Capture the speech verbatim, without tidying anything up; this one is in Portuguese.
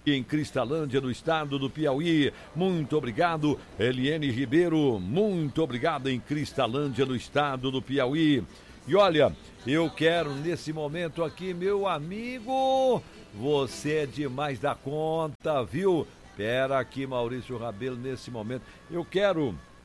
em Cristalândia, no estado do Piauí. Muito obrigado, Eliane Ribeiro. Muito obrigado em Cristalândia, no estado do Piauí. E olha, eu quero nesse momento aqui, meu amigo, você é demais da conta, viu? Pera aqui, Maurício Rabelo, nesse momento. Eu quero